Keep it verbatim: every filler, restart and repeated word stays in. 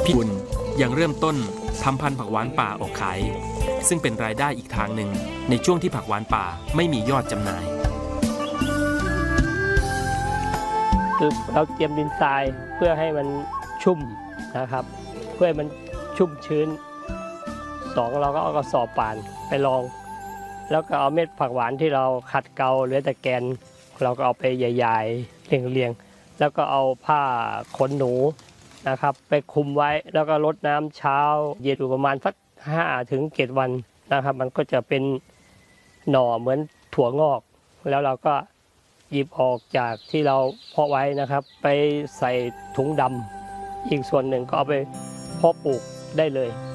พี่บุญยังเริ่มต้นทำพันธุ์ผักหวานป่าออกขายซึ่งเป็นรายได้อีกทางหนึ่งในช่วงที่ผักหวานป่าไม่มียอดจำหน่ายคือเราเตรียมดินทรายเพื่อให้มันชุ่มนะครับเพื่อให้มันชุ่มชื้นสองเราก็เอากระสอบป่านไปรองแล้วก็เอาเม็ดผักหวานที่เราขัดเกลาเหลือแต่แกนเราก็เอาไปใหญ่ๆเรียงๆแล้วก็เอาผ้าขนหนูนะครับไปคลุมไว้แล้วก็รดน้ำเช้าเย็นอยู่ประมาณสักห้าถึงเจ็ดวันนะครับมันก็จะเป็นหน่อเหมือนถั่วงอกแล้วเราก็หยิบออกจากที่เราเพาะไว้นะครับไปใส่ถุงดำอีกส่วนหนึ่งก็เอาไปเพาะปลูกได้เลย